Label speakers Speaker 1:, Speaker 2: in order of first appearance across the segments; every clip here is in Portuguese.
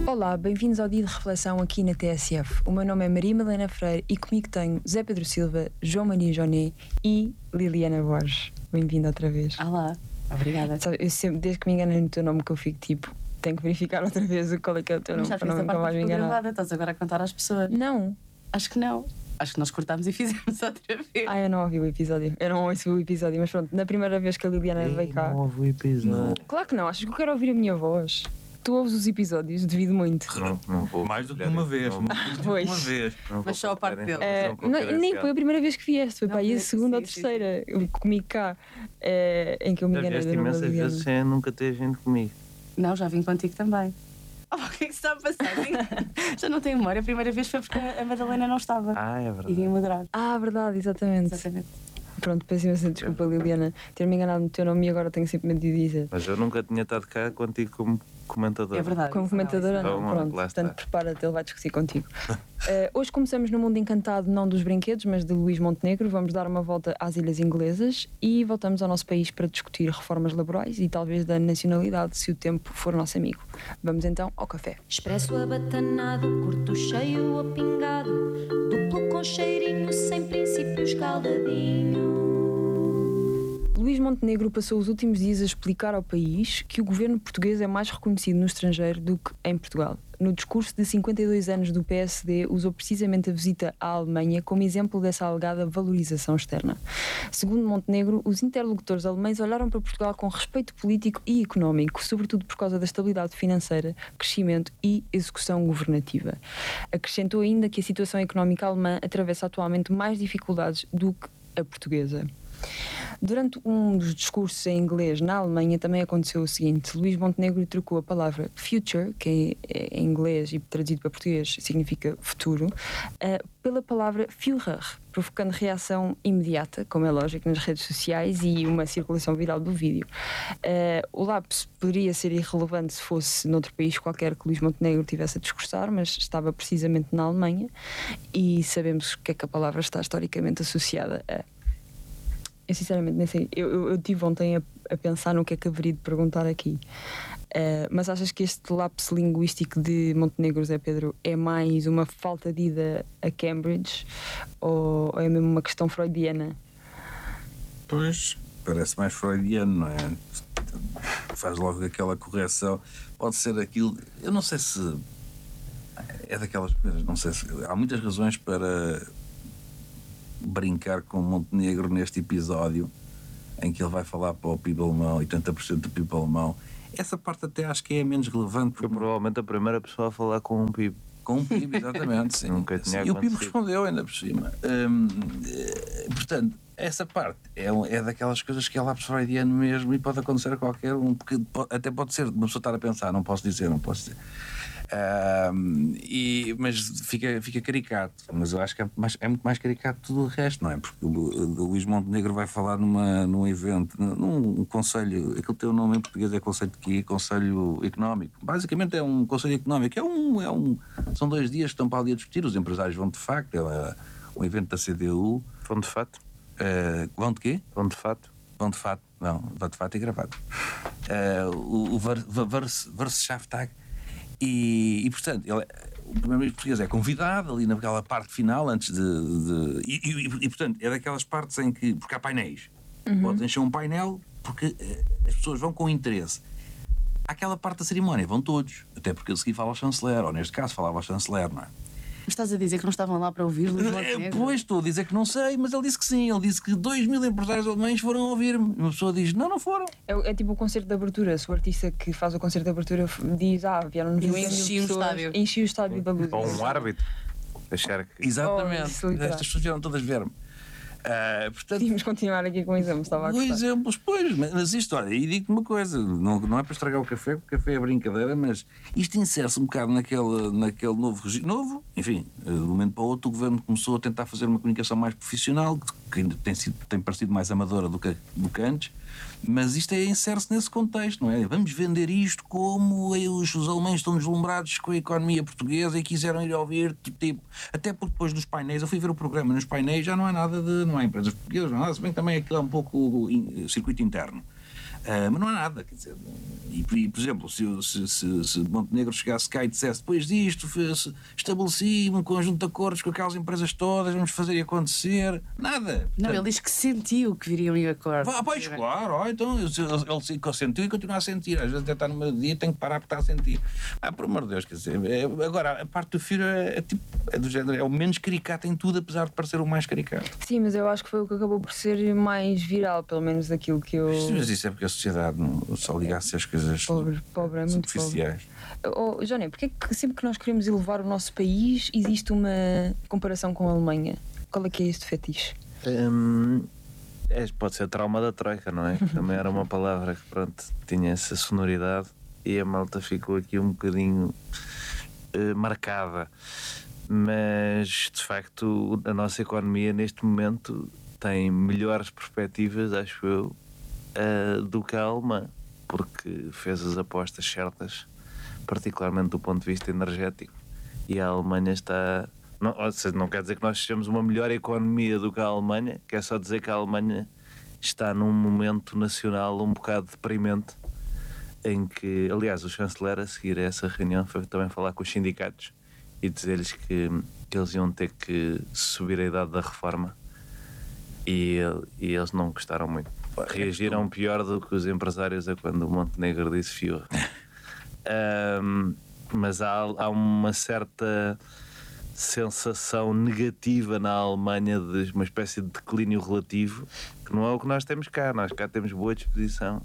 Speaker 1: Olá, bem-vindos ao Dia de Reflexão aqui na TSF. O meu nome é Maria Helena Freire e comigo tenho Zé Pedro Silva, João Maria Joné e Liliana Borges. Bem-vinda outra vez.
Speaker 2: Olá, obrigada.
Speaker 1: Sabe, eu sempre, desde que me enganei no teu nome, que eu fico tipo, tenho que verificar outra vez qual é que é o teu nome para nunca mais me enganar.
Speaker 2: Estás agora a contar às pessoas?
Speaker 1: Não.
Speaker 2: Acho que não. Acho que nós cortámos e fizemos outra vez.
Speaker 1: Eu não ouvi o episódio. Eu não ouço o episódio, mas pronto, na primeira vez que a Liliana veio cá.
Speaker 3: Não ouvi o episódio.
Speaker 1: Claro que não, achas que eu quero ouvir a minha voz? Tu ouves os episódios, devido muito.
Speaker 3: Não vou.
Speaker 4: Mais do que uma vez.
Speaker 1: Pois.
Speaker 4: Uma vez.
Speaker 2: Mas só a parte dele.
Speaker 1: Nem foi a primeira vez que vieste, foi
Speaker 2: Não,
Speaker 1: para aí a
Speaker 2: sim,
Speaker 1: segunda ou
Speaker 2: sim,
Speaker 1: terceira. Comigo cá, em que eu me
Speaker 3: Já
Speaker 1: enganei
Speaker 3: vieste
Speaker 1: do nome da
Speaker 3: imensas
Speaker 1: Liliana.
Speaker 3: vezes sem nunca ter gente comigo.
Speaker 2: Não, já vim contigo também. O que é que se está a passar? Já não tenho memória. A primeira vez foi porque a Madalena não estava.
Speaker 3: É
Speaker 2: E
Speaker 3: verdade.
Speaker 2: vim moderar.
Speaker 1: Verdade, exatamente.
Speaker 2: Exatamente.
Speaker 1: Pronto, peço imensa desculpa, Liliana, ter-me enganado no teu nome e agora tenho sempre medo de dizer.
Speaker 3: Mas eu nunca tinha estado cá contigo como comentador.
Speaker 2: É verdade.
Speaker 1: Como comentadora,
Speaker 2: isso
Speaker 1: não,
Speaker 3: Então,
Speaker 1: pronto.
Speaker 3: lá está.
Speaker 1: Portanto, prepara-te, ele vai discutir contigo. Hoje começamos no mundo encantado, não dos brinquedos, mas de Luís Montenegro. Vamos dar uma volta às Ilhas Inglesas e voltamos ao nosso país para discutir reformas laborais e talvez da nacionalidade, se o tempo for nosso amigo. Vamos então ao café.
Speaker 5: Expresso abatanado, curto cheio ou pingado, duplo com cheirinho, sem princípios caldadinho.
Speaker 1: Luís Montenegro passou os últimos dias a explicar ao país que o governo português é mais reconhecido no estrangeiro do que em Portugal. No discurso de 52 anos do PSD, usou precisamente a visita à Alemanha como exemplo dessa alegada valorização externa. Segundo Montenegro, os interlocutores alemães olharam para Portugal com respeito político e económico, sobretudo por causa da estabilidade financeira, crescimento e execução governativa. Acrescentou ainda que a situação económica alemã atravessa atualmente mais dificuldades do que a portuguesa. Durante um dos discursos em inglês na Alemanha também aconteceu o seguinte: Luís Montenegro trocou a palavra future, que em inglês e traduzido para português significa futuro, pela palavra Führer, provocando reação imediata, como é lógico, nas redes sociais e uma circulação viral do vídeo. O lapso poderia ser irrelevante se fosse noutro país qualquer que Luís Montenegro tivesse a discursar, mas estava precisamente na Alemanha e sabemos o que é que a palavra está historicamente associada a. Eu sinceramente nem sei, eu tive ontem a pensar no que é que haveria de perguntar aqui, mas achas que este lapso linguístico de Montenegro, Zé Pedro, é mais uma falta de ida a Cambridge ou é mesmo uma questão freudiana?
Speaker 4: Pois, parece mais freudiano, não é? Faz logo aquela correção. Pode ser aquilo. Eu não sei se. É daquelas coisas, não sei se. Há muitas razões para brincar com Montenegro neste episódio em que ele vai falar para o PIB alemão, 80% do PIB alemão. Essa parte até acho que é menos relevante.
Speaker 3: Foi provavelmente a primeira pessoa a falar com um PIB.
Speaker 4: Com um PIB, exatamente, sim.
Speaker 3: Nunca tinha
Speaker 4: E o PIB
Speaker 3: acontecido.
Speaker 4: respondeu ainda por cima. Portanto, essa parte é daquelas coisas que é lápis freudiano mesmo e pode acontecer a qualquer um, porque até pode ser uma pessoa estar a pensar, não posso dizer. Mas fica caricato. Mas eu acho que é muito mais caricato tudo o resto, não é? Porque o Luís Montenegro vai falar num evento, num conselho, aquele teu nome em português é conselho de quê? Conselho Económico. Basicamente é um conselho económico. São 2 dias que estão para ali a discutir, os empresários vão de facto, é um evento da CDU.
Speaker 3: Vão de fato?
Speaker 4: Vão de quê?
Speaker 3: Vão de fato?
Speaker 4: Vão de fato, não, vão de fato e gravado. O Verhofstadt. E portanto, o primeiro-ministro português é convidado ali naquela parte final, antes e portanto, é daquelas partes em que, porque há painéis, podes encher um painel, porque as pessoas vão com interesse. Àquela parte da cerimónia vão todos, até porque a seguir fala ao chanceler, ou neste caso falava ao chanceler, não é?
Speaker 2: Mas estás a dizer que não estavam lá para ouvir Luís Montenegro?
Speaker 4: Pois, estou a dizer que não sei, mas ele disse que sim. Ele disse que 2.000 empresários alemães foram ouvir-me. Uma pessoa diz, não foram.
Speaker 1: É tipo o concerto de abertura. Se o artista que faz o concerto de abertura diz, vieram 20 mil pessoas, enchi o estádio da luz.
Speaker 3: Ou um árbitro. Deixar que...
Speaker 4: Exatamente.
Speaker 1: Isso, literal.
Speaker 4: Estas pessoas vieram todas ver-me. Portanto,
Speaker 1: Tínhamos continuar aqui com exemplos, estava a gostar.
Speaker 4: exemplos, pois, mas isto, olha, e digo-te uma coisa, não é para estragar o café, porque o café é brincadeira, mas isto insere-se um bocado naquele novo regime, enfim, de um momento para o outro o governo começou a tentar fazer uma comunicação mais profissional, que ainda tem parecido mais amadora do que antes, mas isto insere-se nesse contexto, não é? Vamos vender isto como os alemães estão deslumbrados com a economia portuguesa e quiseram ir ouvir, tipo, até porque depois dos painéis, eu fui ver o programa, nos painéis já não há nada não há empresas portuguesas, não há nada, se bem que também aquilo é um pouco circuito interno. Mas não há nada, quer dizer. E por exemplo, se Montenegro chegasse cá e dissesse depois disto, estabeleci um conjunto de acordos com aquelas empresas todas, vamos fazer e acontecer, nada.
Speaker 2: Não, ele diz que sentiu que viriam em acordo.
Speaker 4: Pois, claro, então ele consentiu e continua a sentir. Às vezes até está no meu dia, tenho que parar porque está a sentir. Por amor de Deus, quer dizer. Agora, a parte do filho é do género, é o menos caricato em tudo, apesar de parecer o mais caricato.
Speaker 1: Sim, mas eu acho que foi o que acabou por ser mais viral, pelo menos daquilo que eu.
Speaker 4: Mas isso é porque a sociedade não só ligasse às coisas
Speaker 1: Pobre, é muito
Speaker 4: superficiais.
Speaker 1: pobre. Johnny, porque é que sempre que nós queremos elevar o nosso país existe uma comparação com a Alemanha? Qual é que é este fetiche?
Speaker 3: Pode ser trauma da Troika, não é? Também era uma palavra que, pronto, tinha essa sonoridade e a malta ficou aqui um bocadinho marcada. Mas, de facto, a nossa economia neste momento tem melhores perspectivas, acho eu, do que a alemã, porque fez as apostas certas, particularmente do ponto de vista energético, e a Alemanha está... Não, ou seja, não quer dizer que nós sejamos uma melhor economia do que a Alemanha, quer só dizer que a Alemanha está num momento nacional um bocado deprimente, em que, aliás, o chanceler a seguir a essa reunião foi também falar com os sindicatos e dizer-lhes que eles iam ter que subir a idade da reforma, e eles não gostaram muito. Reagiram pior do que os empresários a quando o Montenegro disse fior. Mas há uma certa sensação negativa na Alemanha de uma espécie de declínio relativo, que não é o que nós temos cá. Nós cá temos boa disposição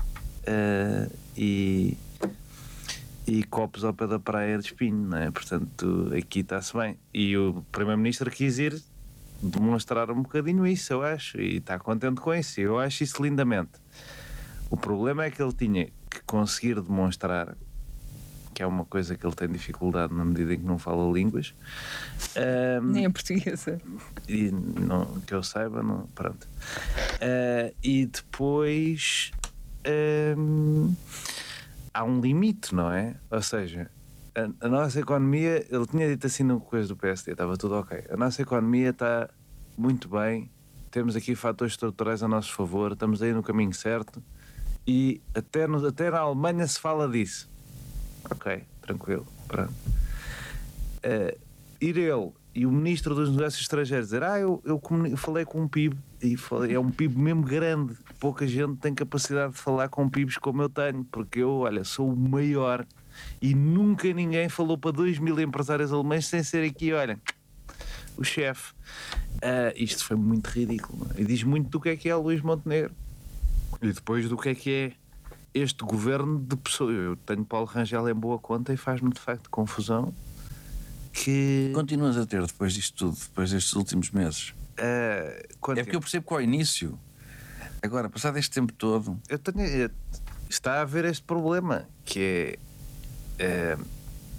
Speaker 3: e copos ao pé da praia de espinho, não é? Portanto, aqui está-se bem. E o Primeiro-Ministro quis ir demonstrar um bocadinho isso, eu acho, e está contente com isso. Eu acho isso lindamente. O problema é que ele tinha que conseguir demonstrar, que é uma coisa que ele tem dificuldade na medida em que não fala línguas,
Speaker 1: Nem a portuguesa.
Speaker 3: e não, que eu saiba, não, pronto. E depois há um limite, não é? Ou seja, a nossa economia, ele tinha dito assim no coisa do PSD, estava tudo ok. A nossa economia está muito bem, temos aqui fatores estruturais a nosso favor, estamos aí no caminho certo, e até na Alemanha se fala disso. Ok, tranquilo, pronto. Ir ele e o Ministro dos Negócios Estrangeiros dizer: eu falei com um PIB, e é um PIB mesmo grande, pouca gente tem capacidade de falar com PIBs como eu tenho, porque eu, olha, sou o maior e nunca ninguém falou para 2.000 empresários alemães sem ser aqui, olha, o chefe. Isto foi muito ridículo, e diz muito do que é Luís Montenegro e depois do que é este governo de pessoas. Eu tenho Paulo Rangel em boa conta e faz-me de facto confusão que...
Speaker 4: Continuas a ter depois disto tudo, depois destes últimos meses? É porque eu percebo que ao início, agora, passado este tempo todo,
Speaker 3: está a haver este problema, que é